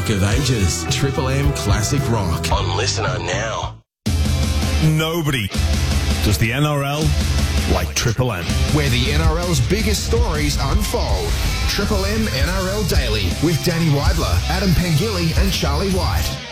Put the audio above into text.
Rock of Ages, Triple M Classic Rock on Listener Now. Nobody does the NRL like Triple M, where the NRL's biggest stories unfold. Triple M NRL Daily with Danny Weidler, Adam Pengilly and Charlie White.